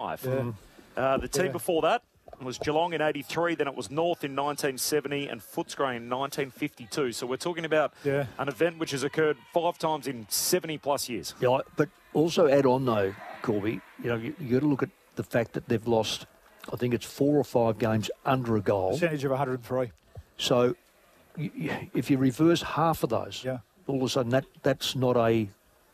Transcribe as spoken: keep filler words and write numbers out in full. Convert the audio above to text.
five. Yeah. Uh, the team Yeah. before that was Geelong in eighty-three, then it was North in nineteen seventy and Footscray in nineteen fifty-two. So we're talking about Yeah. an event which has occurred five times in seventy plus years. Yeah, but also add on though, Corby, you know, you, you got to look at the fact that they've lost, I think it's four or five games under a goal. Percentage of one hundred and three. So you, you, if you reverse half of those, Yeah. all of a sudden that, that's not a